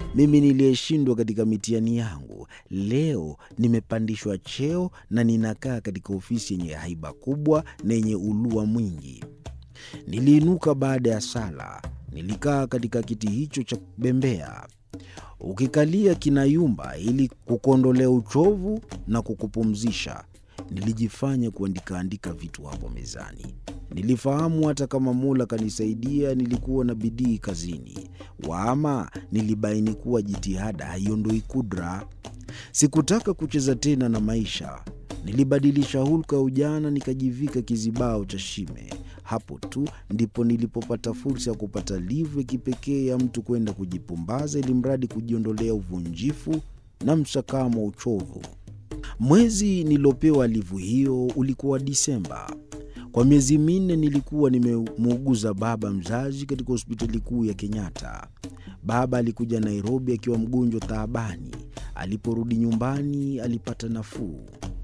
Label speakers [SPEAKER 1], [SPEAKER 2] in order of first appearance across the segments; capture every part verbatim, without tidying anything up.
[SPEAKER 1] Mimi niliyeshindwa katika mitihani yangu, leo nimepandishwa cheo na ninakaa katika ofisi yenye haiba kubwa na yenye ulua mwingi. Niliinuka baada ya sala, nilikaa katika kiti hicho cha bembea. Ukikalia kinayumba ili kukuondolea uchovu na kukupumzisha. Nilijifanya kuandika andika vitu hapo mezani. Nilifahamu hata kama Mola kanisaidia nilikuwa na bidii kazini. Waama nilibaini kuwa jitihada haiondoi kudra. Sikutaka kucheza tena na maisha. Nilibadilisha hulka ya ujana nikajivika kizibao cha shime. Hapo tu ndipo nilipopata fursa ya kupata livu ya kipekee ya mtu kwenda kujipumbaza ili mradi kujiondolea uvunjifu na msakamo wa uchovu. Mwezi nilopewa livu hiyo ulikuwa Disemba. Kwa miezi minne nilikuwa nimemuuguza baba mzazi katika hospitali kuu ya Kenyatta. Baba alikuja Nairobi akiwa mgonjwa taabani. Aliporudi nyumbani alipata nafuu.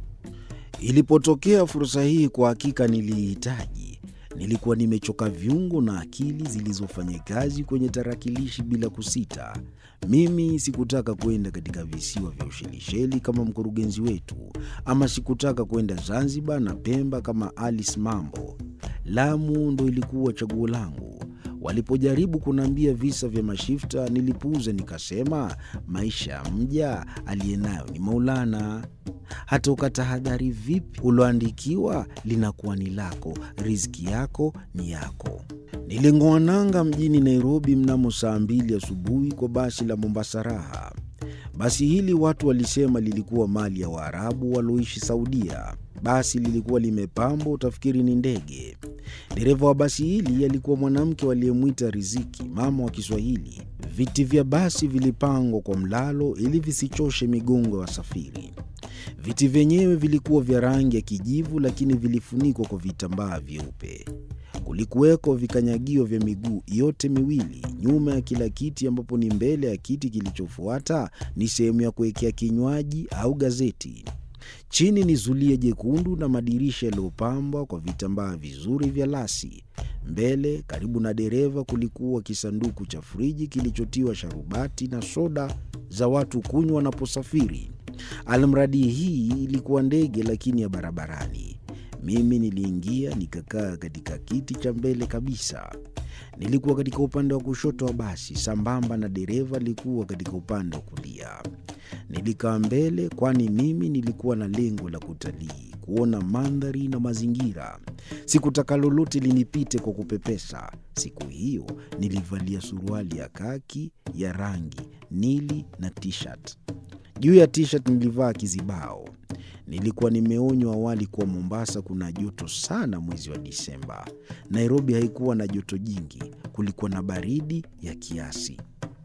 [SPEAKER 1] Ilipotokea fursa hii kwa hakika nilihitaji. Nilikuwa nimechoka viungo na akili zilizofanya kazi kwenye tarakilishi bila kusita. Mimi sikutaka kwenda katika visiwa vya Ushelisheli kama mkurugenzi wetu, ama sikutaka kwenda Zanzibar na Pemba kama Alice Mambo. Lamu ndo ilikuwa chaguo langu. Walipojaribu kunambia visa vya mashifta, nilipuuza nikasema maisha ya mja aliyenayo ni Maulana. Hata ukatahadhari vipi, uloandikiwa linakuwa ni lako, riziki yako ni yako. Niling'oa nanga mjini Nairobi mnamo saa mbili asubuhi kwa basi la Mombasa Raha. Basi hili watu walisema lilikuwa mali ya Waarabu walioishi Saudia. Basi lilikuwa limepambwa utafikiri ni ndege. Dereva wa basi hili alikuwa mwanamke waliyemwita Riziki, mama wa Kiswahili. Viti vya basi vilipangwa kwa mlalo ili visichoshe migongo ya wasafiri. Viti vyenyewe vilikuwa vya rangi ya kijivu lakini vilifunikwa kwa vitambaa vyeupe. Kulikuweko vikanyagio vya miguu yote miwili nyuma ya kila kiti, ambapo ni mbele ya kiti kilichofuata ni sehemu ya kuwekea kinywaji au gazeti. Chini ni zulia jekundu na madirisha yaliyopambwa kwa vitambaa vizuri vya lasi. Mbele karibu na dereva kulikuwa kisanduku cha friji kilichotiwa sharubati na soda za watu kunywa wanaposafiri. Almradi hii ilikuwa ndege lakini ya barabarani. Mimi niliingia nikakaa katika kiti cha mbele kabisa. Nilikuwa katika upande wa kushoto wa basi sambamba na dereva alikuwa katika upande wa kulia. Nilikaa mbele kwani mimi nilikuwa na lengo la kutalii, kuona mandhari na mazingira. Sikutaka lolote linipite kwa kupepesa. Siku hiyo nilivalia suruali ya kaki ya rangi nili na t-shirt. Juu ya t-shirt nilivaa kizibao. Nilikuwa nimeonywa awali kwa Mombasa kuna joto sana mwezi wa Disemba. Nairobi haikuwa na joto jingi, kulikuwa na baridi ya kiasi.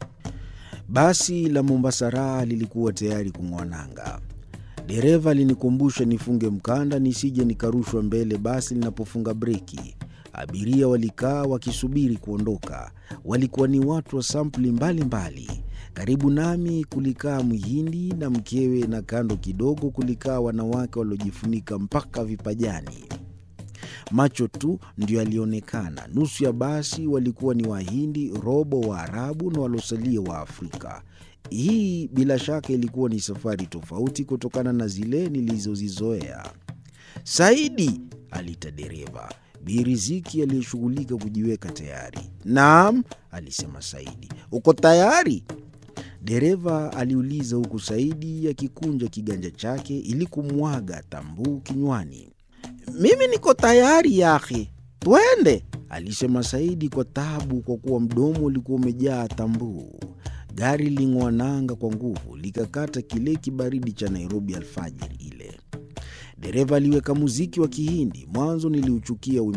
[SPEAKER 1] Basi la Mombasa Raha lilikuwa tayari kung'oa nanga. Dereva alinikumbusha nifunge mkanda nisije nikarushwa mbele basi linapofunga breki. Abiria walikaa wakisubiri kuondoka. Walikuwa ni watu wa sampuli mbalimbali. Karibu nami kulikaa Mhindi na mkewe na kando kidogo kulikaa wanawake waliojifunika mpaka vipajani. Macho tu ndio yalionekana. Nusu ya basi walikuwa ni Wahindi, robo Waarabu na walosalia wa Afrika. Hii bila shaka ilikuwa ni safari tofauti kutokana na zile nilizozizoea. "Saidi," aliita dereva. Bi Riziki aliyeshughulika kujiweka tayari. "Naam," alisema Saidi. "Uko tayari?" Dereva aliuliza huku Saidi akikunja kiganja chake ili kumwaga tambuu kinywani. "Mimi niko tayari yake. Twende," alisema Saidi kwa taabu kwa kuwa mdomo ulikuwa umejaa tambuu. Gari ling'oa nanga kwa nguvu likakata kile kibaridi cha Nairobi alfajiri ile. Dereva aliweka muziki wa Kihindi. Mwanzo niliuchukia